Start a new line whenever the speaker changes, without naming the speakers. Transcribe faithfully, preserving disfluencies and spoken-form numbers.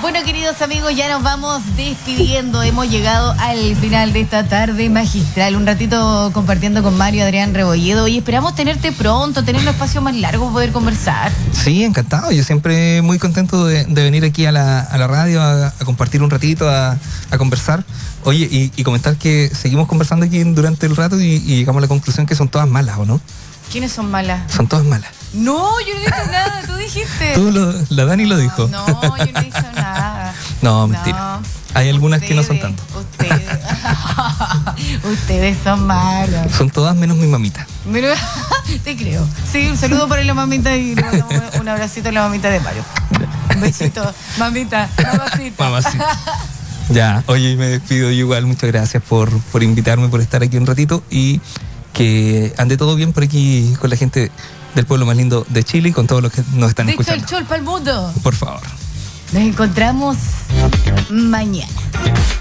Bueno, queridos amigos, ya nos vamos despidiendo. Hemos llegado al final de esta tarde magistral. Un ratito compartiendo con Mario Adrián Rebolledo. Y esperamos tenerte pronto, tener un espacio más largo para poder conversar.
Sí, encantado. Yo siempre muy contento de, de venir aquí a la, a la radio a, a compartir un ratito, a, a conversar. Oye, y, y comentar que seguimos conversando aquí durante el rato y, y llegamos a la conclusión que son todas malas, ¿o no?
¿Quiénes son malas?
Son todas malas.
No, yo no he dicho nada, tú dijiste.
Tú lo, la Dani lo dijo.
No, yo no he dicho nada.
No, mentira. No. Hay algunas ustedes, que no son tanto.
Ustedes, ustedes son malos.
Son todas menos mi mamita.
Pero, te creo. Sí, un saludo para la mamita y un abracito a la mamita de Mario. Un besito, mamita, mamacita.
Mamacita. Ya, oye, me despido igual. Muchas gracias por, por invitarme, por estar aquí un ratito y que ande todo bien por aquí con la gente del pueblo más lindo de Chile y con todos los que nos están
de
escuchando.
De hecho, el chol para el mundo.
Por favor.
Nos encontramos mañana.